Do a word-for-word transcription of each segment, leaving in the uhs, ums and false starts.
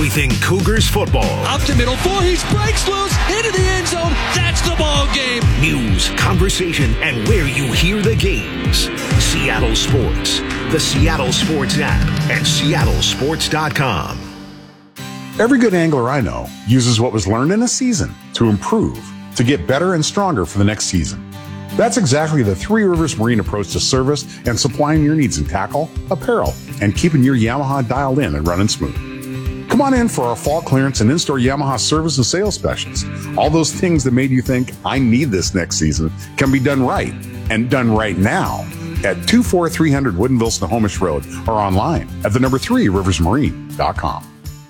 everything Cougars football. Up the middle, Voorhees breaks loose, into the end zone. That's the ball game. News, conversation, and where you hear the games. Seattle Sports, the Seattle Sports app, and seattle sports dot com. Every good angler I know uses what was learned in a season to improve, to get better and stronger for the next season. That's exactly the Three Rivers Marine approach to service and supplying your needs in tackle, apparel, and keeping your Yamaha dialed in and running smooth. Come on in for our fall clearance and in-store Yamaha service and sales specials. All those things that made you think, I need this next season, can be done right, and done right now at two four three hundred Woodinville Snohomish Road or online at the number three rivers marine dot com.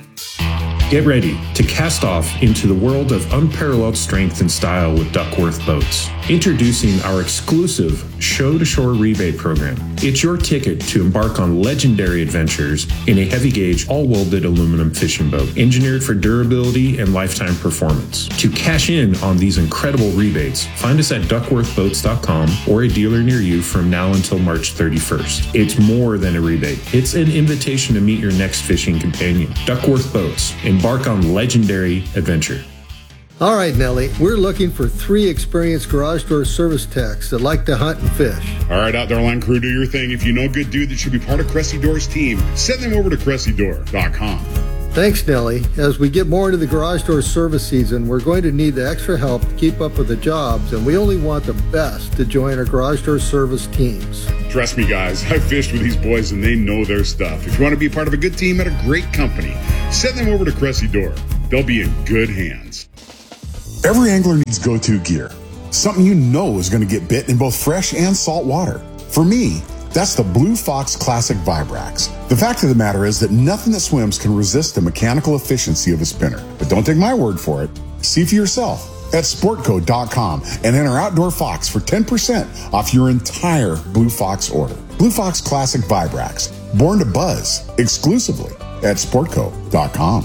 Get ready to cast off into the world of unparalleled strength and style with Duckworth Boats. Introducing our exclusive show-to-shore rebate program. It's your ticket to embark on legendary adventures in a heavy-gauge, all-welded aluminum fishing boat, engineered for durability and lifetime performance. To cash in on these incredible rebates, find us at duckworth boats dot com or a dealer near you from now until March thirty-first. It's more than a rebate. It's an invitation to meet your next fishing companion. Duckworth Boats. Embark on legendary adventure. All right, Nellie, we're looking for three experienced garage door service techs that like to hunt and fish. All right, Outdoor Line crew, do your thing. If you know a good dude that should be part of Cressy Door's team, send them over to cressy door dot com. Thanks, Nellie. As we get more into the garage door service season, we're going to need the extra help to keep up with the jobs, and we only want the best to join our garage door service teams. Trust me, guys, I've fished with these boys, and they know their stuff. If you want to be part of a good team at a great company, send them over to Cressy Door. They'll be in good hands. Every angler needs go-to gear. Something you know is going to get bit in both fresh and salt water. For me, that's the Blue Fox Classic Vibrax. The fact of the matter is that nothing that swims can resist the mechanical efficiency of a spinner. But don't take my word for it. See for yourself at sportco dot com and enter Outdoor Fox for ten percent off your entire Blue Fox order. Blue Fox Classic Vibrax, born to buzz, exclusively at sportco dot com.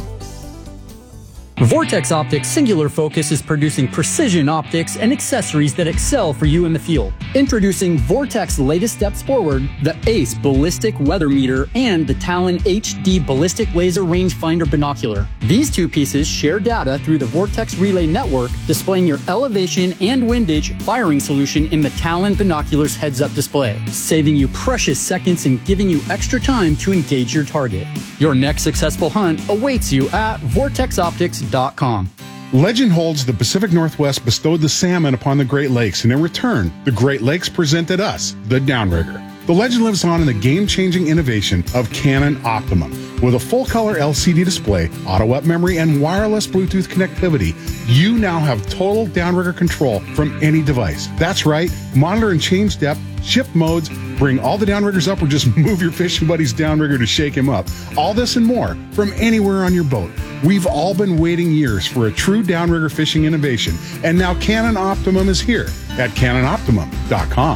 Vortex Optics' singular focus is producing precision optics and accessories that excel for you in the field. Introducing Vortex's latest steps forward, the ACE Ballistic Weather Meter and the Talon H D Ballistic Laser Rangefinder Binocular. These two pieces share data through the Vortex Relay Network, displaying your elevation and windage firing solution in the Talon Binocular's heads-up display, saving you precious seconds and giving you extra time to engage your target. Your next successful hunt awaits you at vortex optics dot com. Legend holds the Pacific Northwest bestowed the salmon upon the Great Lakes, and in return, the Great Lakes presented us the Downrigger. The legend lives on in the game-changing innovation of Canon Optimum. With a full-color L C D display, auto-up memory, and wireless Bluetooth connectivity, you now have total downrigger control from any device. That's right, monitor and change depth, shift modes, bring all the downriggers up, or just move your fishing buddy's downrigger to shake him up. All this and more from anywhere on your boat. We've all been waiting years for a true downrigger fishing innovation, and now Canon Optimum is here at cannon optimum dot com.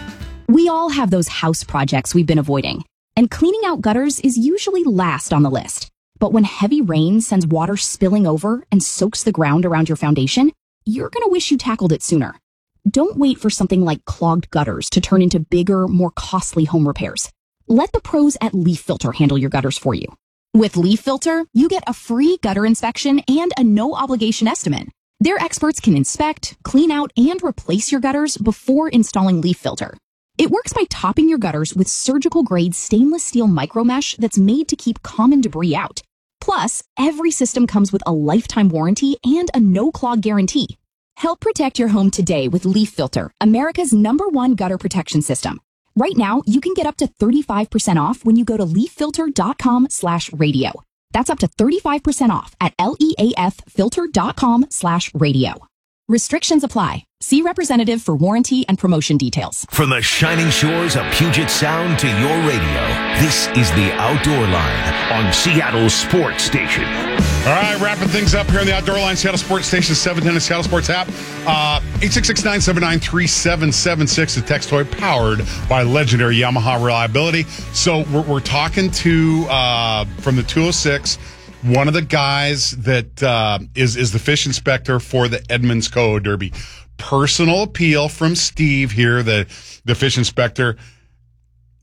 We all have those house projects we've been avoiding, and cleaning out gutters is usually last on the list. But when heavy rain sends water spilling over and soaks the ground around your foundation, you're going to wish you tackled it sooner. Don't wait for something like clogged gutters to turn into bigger, more costly home repairs. Let the pros at Leaf Filter handle your gutters for you. With Leaf Filter, you get a free gutter inspection and a no-obligation estimate. Their experts can inspect, clean out, and replace your gutters before installing Leaf Filter. It works by topping your gutters with surgical-grade stainless steel micromesh that's made to keep common debris out. Plus, every system comes with a lifetime warranty and a no-clog guarantee. Help protect your home today with Leaf Filter, America's number one gutter protection system. Right now, you can get up to thirty-five percent off when you go to leaf filter dot com slash radio. That's up to thirty-five percent off at leaf filter dot com slash radio. Restrictions apply. See representative for warranty and promotion details. From the shining shores of Puget Sound to your radio, this is the Outdoor Line on Seattle Sports Station. All right, wrapping things up here on the Outdoor Line, Seattle Sports Station, seven ten, Seattle Sports app. Uh, eight six six, nine seven nine, three seven seven six, the text toy powered by legendary Yamaha reliability. So we're, we're talking to, uh, from the two oh six, one of the guys that uh, is, is the fish inspector for the Edmonds Cove Derby. Personal appeal from Steve here, the, the fish inspector.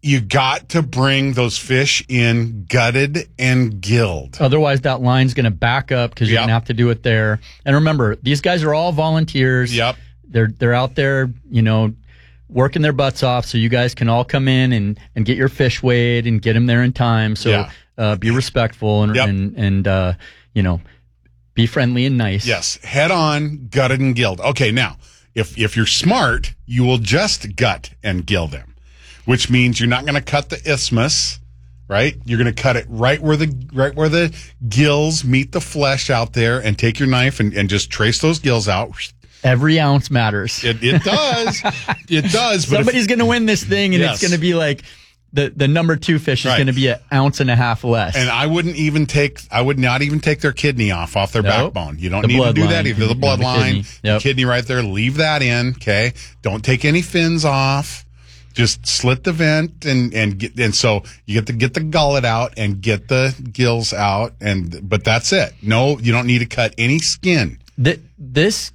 you got to bring those fish in gutted and gilled. Otherwise, that line's going to back up because you're Yep. going to have to do it there. And remember, these guys are all volunteers. Yep. They're they're out there, you know, working their butts off, so you guys can all come in and, and get your fish weighed and get them there in time. So Yeah. uh, be respectful and Yep. and, and uh, you know, be friendly and nice. Yes, head on, gutted and gilled. Okay, now, if if you're smart, you will just gut and gill them, which means you're not going to cut the isthmus, right? You're going to cut it right where the right where the gills meet the flesh out there, and take your knife and, and just trace those gills out. Every ounce matters. It, it does. It does. But Somebody's going to win this thing, and Yes. it's going to be like the, the number two fish is Right. going to be an ounce and a half less. And I wouldn't even take, I would not even take their kidney off, off their Nope. backbone. You don't The need to do bloodline. that either. The You know, the bloodline, kidney. the Yep. kidney right there, leave that in, okay? Don't take any fins off. Just slit the vent and, and get, and so you get to get the gullet out and get the gills out. And, but that's it. No, you don't need to cut any skin. Th- this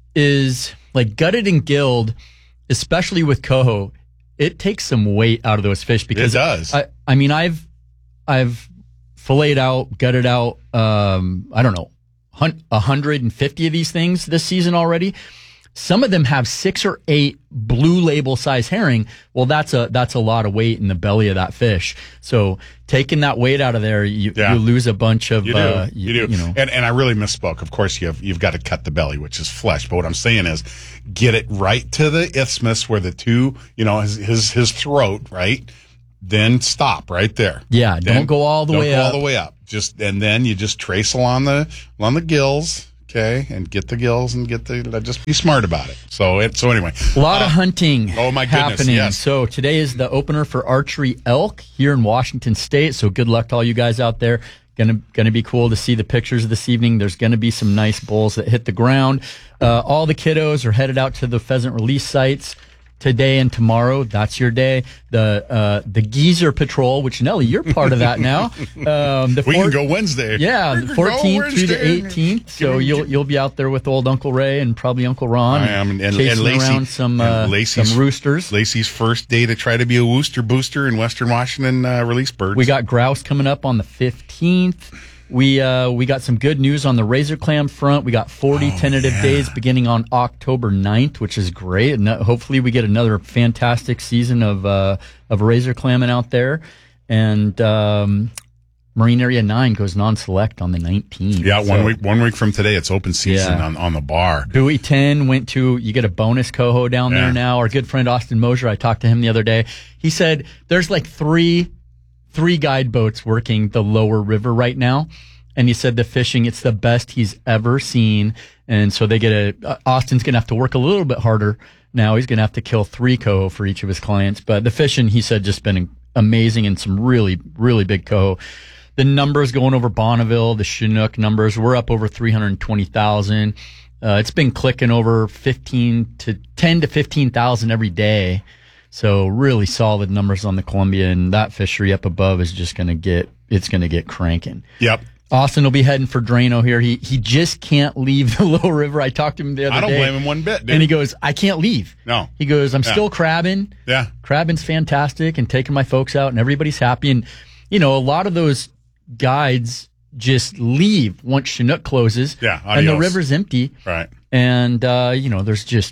is like gutted and gilled, especially with coho. It takes some weight out of those fish because It does. I, I mean, I've I've filleted out, gutted out. Um, I don't know, one hundred fifty of these things this season already. Some of them have six or eight blue label size herring. Well, that's a that's a lot of weight in the belly of that fish. So taking that weight out of there, you, Yeah. you lose a bunch of. You do. Uh, you, do. You know. And, and I really misspoke. Of course, you have, you've got to cut the belly, which is flesh. But what I'm saying is get it right to the isthmus where the two, you know, his, his, his throat, right? Then stop right there. Yeah, Then don't go all the don't way go up. all the way up. Just, and then you just trace along the, along the gills. Okay. And get the gills and get the, just be smart about it. So it, so anyway. A lot uh, of hunting oh my goodness, happening. yes. So today is the opener for archery elk here in Washington State. So good luck to all you guys out there. Gonna gonna be cool to see the pictures this evening. There's gonna be some nice bulls that hit the ground. Uh, all the kiddos are headed out to the pheasant release sites today and tomorrow. That's your day. The uh, the Geezer Patrol, which Nelly, you're part of that now. Um, the we four- can go Wednesday. Yeah, We the can go fourteenth through the Wednesday. eighteenth. So you'll you'll be out there with old Uncle Ray and probably Uncle Ron. I am, and, and, chasing and Lacey, around some and uh, Lacey's- some roosters. Lacey's first day to try to be a Wooster booster in Western Washington uh, release birds. We got grouse coming up on the fifteenth. We uh, we got some good news on the razor clam front. We got forty Oh, tentative yeah. days beginning on October ninth, which is great. And uh, hopefully we get another fantastic season of uh, of razor clamming out there. And um, Marine Area nine goes non-select on the nineteenth. Yeah, one So- week one week from today, it's open season Yeah. on, on the bar. Bowie ten went to, you get a bonus coho down Yeah. there now. Our good friend Austin Mosier, I talked to him the other day. He said there's like three, three guide boats working the lower river right now. And he said the fishing, it's the best he's ever seen. And so they get a, uh, Austin's going to have to work a little bit harder now. He's going to have to kill three coho for each of his clients. But the fishing, he said, just been amazing and some really, really big coho. The numbers going over Bonneville, the Chinook numbers, we're up over three hundred twenty thousand. Uh, it's been clicking over fifteen to ten to fifteen thousand every day. So really solid numbers on the Columbia, and that fishery up above is just going to get, it's going to get cranking. Yep. Austin will be heading for Drano here. He he just can't leave the low river. I talked to him the other day. I don't blame him one bit, dude. And he goes, I can't leave. No. He goes, I'm Yeah. still crabbing. Yeah. Crabbing's fantastic and taking my folks out and everybody's happy. And, you know, a lot of those guides just leave once Chinook closes. Yeah, and the adios. river's empty. Right. And, uh, you know, there's just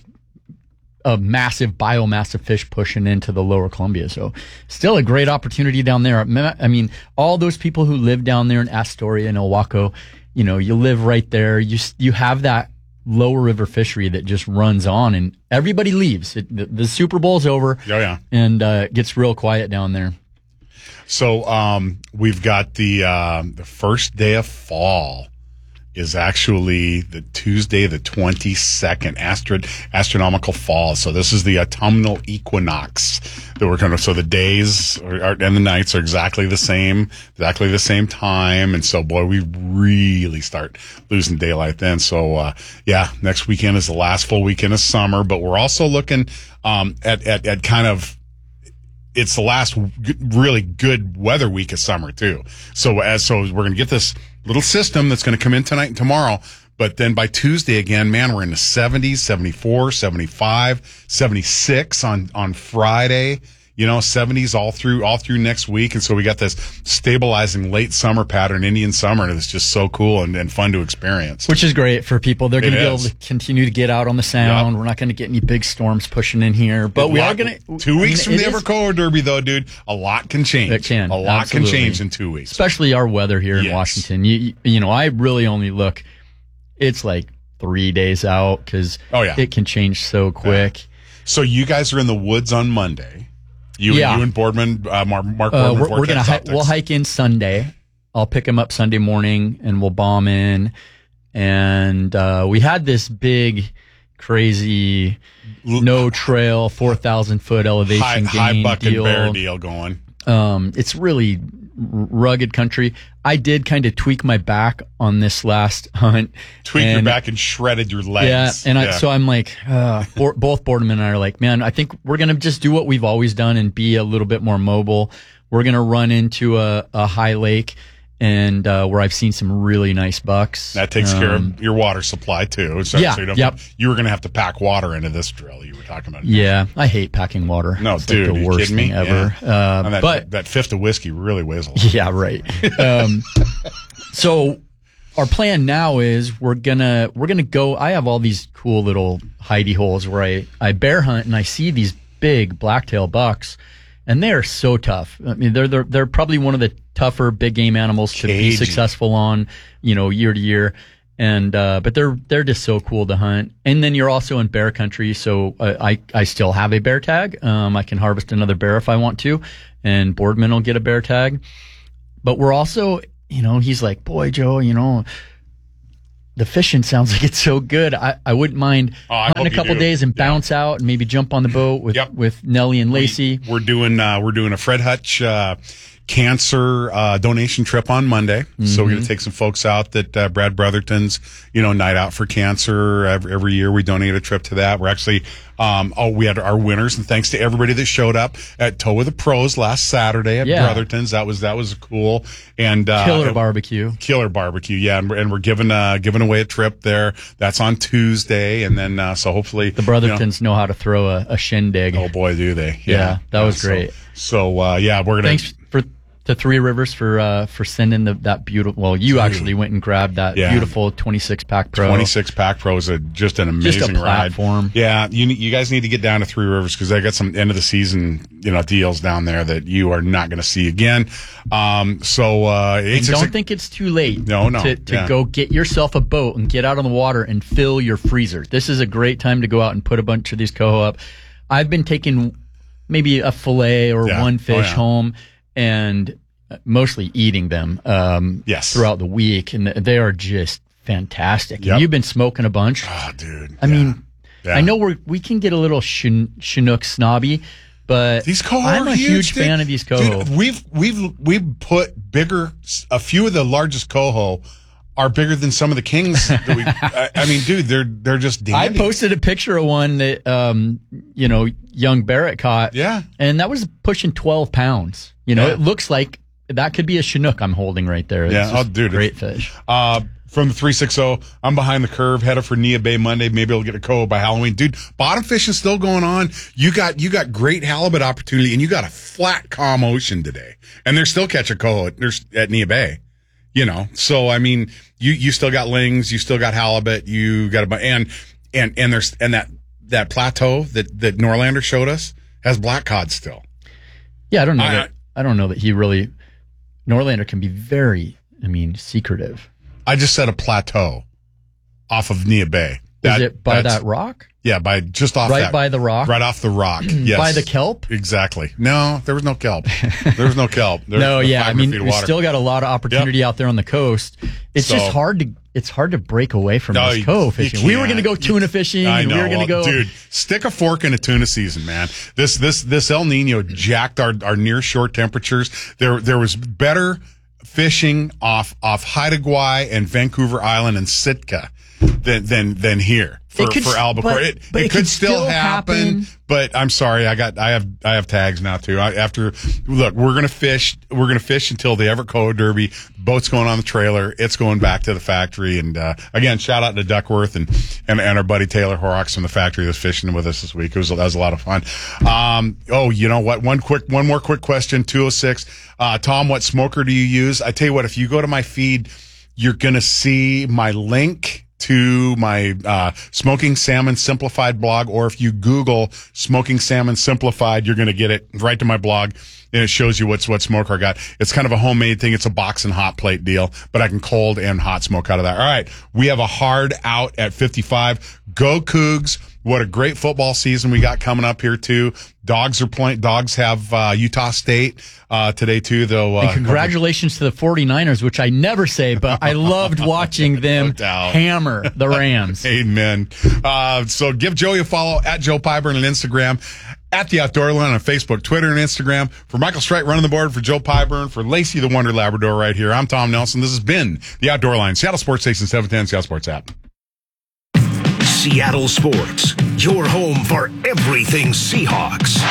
a massive biomass of fish pushing into the lower Columbia. So still a great opportunity down there. I mean, all those people who live down there in Astoria and Owako, you know, you live right there. You, you have that lower river fishery that just runs on and everybody leaves. It, the, the Super Bowl's over. Oh, yeah. And, uh, it gets real quiet down there. So um, we've got the uh, the first day of fall is actually the Tuesday, the twenty-second, astro- astronomical fall. So this is the autumnal equinox that we're going to, so the days are, are, and the nights are exactly the same, exactly the same time. And so, boy, we really start losing daylight then. So, uh, yeah, next weekend is the last full weekend of summer, but we're also looking um, at, at, at kind of, it's the last good, really good weather week of summer too. So as, so we're going to get this little system that's going to come in tonight and tomorrow. But then by Tuesday again, man, we're in the seventies, seventy-four, seventy-five, seventy-six on, on Friday. you know, seventies all through all through next week. And so we got this stabilizing late summer pattern, Indian summer, and it's just so cool and, and fun to experience. Which is great for people. They're going to be able to continue to get out on the sound. Yep. We're not going to get any big storms pushing in here, but we lot, are going to. Two weeks I mean, from the Evercoa Derby, though, dude, a lot can change. It can. A lot Absolutely. can change in two weeks. Especially our weather here yes. in Washington. You, you know, I really only look, it's like three days out because oh, yeah. it can change so quick. Yeah. So you guys are in the woods on Monday. You, yeah. and, you and Boardman, uh, Mark, Mark uh, Boardman. We're, we're gonna hi- we'll hike in Sunday. I'll pick him up Sunday morning, and we'll bomb in. And uh, we had this big, crazy, no trail, four thousand foot elevation high, gain high buck deal. and bear deal going. Um, it's really rugged country. I did kind of tweak my back on this last hunt. Tweak and, your back and shredded your legs. Yeah, and yeah. I, so I'm like, uh, bo- both Boardman and I are like, man, I think we're going to just do what we've always done and be a little bit more mobile. We're going to run into a, a high lake and uh, where I've seen some really nice bucks. That takes um, care of your water supply, too. So, yeah, so you, don't yep. you were going to have to pack water into this drill you were talking about. Yeah, I hate packing water. No, it's dude, like the you worst kidding thing me? ever. Yeah. Uh, that, but that fifth of whiskey really weighs a lot. Yeah, right. um, so our plan now is we're gonna we're gonna go. I have all these cool little hidey holes where I, I bear hunt and I see these big blacktail bucks, and they are so tough. I mean, they're they're they're probably one of the tougher big game animals to Cagey. be successful on, you know, year to year. And uh, but they're they're just so cool to hunt. And then you're also in bear country, so uh, I I still have a bear tag. Um, I can harvest another bear if I want to, and Boardman will get a bear tag. But we're also, you know, he's like, boy, Joe, you know, the fishing sounds like it's so good. I, I wouldn't mind oh, I hunting a couple days and yeah. bounce out and maybe jump on the boat with yep. with Nellie and Lacey. We, we're doing uh, we're doing a Fred Hutch uh, cancer uh, donation trip on Monday. Mm-hmm. So we're going to take some folks out that uh, Brad Brotherton's, you know, Night Out for Cancer. Every, every year we donate a trip to that. We're actually, um, oh, we had our winners, and thanks to everybody that showed up at Tow with the Pros last Saturday at yeah. Brotherton's. That was, that was cool. And, uh, Killer barbecue. Killer barbecue. Yeah. And we're, and we're giving, uh, giving away a trip there. That's on Tuesday. And then, uh, so hopefully the Brothertons you know, know how to throw a, a shindig. Oh boy, do they. Yeah. yeah that was yeah, great. So, so uh, yeah, we're going to. Thanks for to Three Rivers for uh, for sending the, that beautiful. Well, you Dude. actually went and grabbed that yeah. beautiful twenty-six pack Pro. twenty-six pack Pro is a, just an amazing just a platform. ride. Yeah, you you guys need to get down to Three Rivers because they got some end of the season you know deals down there that you are not going to see again. Um, so uh, and don't think it's too late. No, no, to, to yeah. go get yourself a boat and get out on the water and fill your freezer. This is a great time to go out and put a bunch of these coho up. I've been taking maybe a fillet or yeah. one fish oh, yeah. home and mostly eating them um, yes. throughout the week, and they are just fantastic. Yep. And you've been smoking a bunch. Oh, dude. I yeah. mean, yeah. I know we we can get a little chin- Chinook snobby, but these coho I'm are a huge, huge dude. fan of these coho. Dude, we've we've we've put bigger, a few of the largest coho are bigger than some of the kings that we. I, I mean, dude, they're they're just dandy. I posted a picture of one that um you know young Barrett caught. Yeah, and that was pushing twelve pounds. You know, yeah. it looks like that could be a Chinook I'm holding right there. It's yeah, oh, dude, great fish. Uh, from the three sixty, I'm behind the curve, headed for Nia Bay Monday. Maybe I'll get a coho by Halloween, dude. Bottom fishing still going on. You got you got great halibut opportunity, and you got a flat, calm ocean today, and they're still catching coho at, at Nia Bay. You know, so I mean, you you still got lings, you still got halibut, you got a and and and there's and that that plateau that that Norlander showed us has black cod still. Yeah, I don't know. I, that, I don't know that he really. Norlander can be very, I mean, secretive. I just said a plateau off of Nia Bay. That, Is it by that rock? Yeah, by just off right that, by the rock, right off the rock. Yes, by the kelp. Exactly. No, there was no kelp. There was no kelp. There no, was yeah. I mean, we water. still got a lot of opportunity yep. out there on the coast. It's so, just hard to. It's hard to break away from no, this coho fishing. We were going to go tuna you, fishing. I know. We were going to go, dude. Stick a fork in a tuna season, man. This this this El Nino jacked our our near shore temperatures. There there was better fishing off off Haida Gwaii and Vancouver Island and Sitka than than than here for, It could- for Albacore. but- it, but it, it could could still, still happen, happen. but I'm sorry. I got I have I have tags now too. I, after look, we're gonna fish. We're gonna fish until the Everett Coho Derby. Boat's going on the trailer. It's going back to the factory. And uh, again, shout out to Duckworth and, and and our buddy Taylor Horrocks from the factory that's fishing with us this week. It was that was a lot of fun. Um, oh, you know what? One quick, one more quick question. two oh six. Uh, Tom, what smoker do you use? I tell you what, if you go to my feed, you're gonna see my link to my uh Smoking Salmon Simplified blog, or if you Google Smoking Salmon Simplified, you're going to get it right to my blog, and it shows you what's what smoker I got. It's kind of a homemade thing. It's a box and hot plate deal, but I can cold and hot smoke out of that. All right, we have a hard out at fifty-five. Go Cougs. What a great football season we got coming up here too. Dogs are playing. Dogs have uh, Utah State uh, today too, though. Uh, And congratulations to the 49ers, which I never say, but I loved watching them doubt. hammer the Rams. Amen. Uh, so give Joey a follow at Joe Pyburn on Instagram, at the Outdoor Line on Facebook, Twitter, and Instagram. For Michael Strite running the board, for Joe Pyburn, for Lacey the Wonder Labrador right here, I'm Tom Nelson. This has been the Outdoor Line, Seattle Sports Station seven ten, Seattle Sports app. Seattle Sports, your home for everything Seahawks.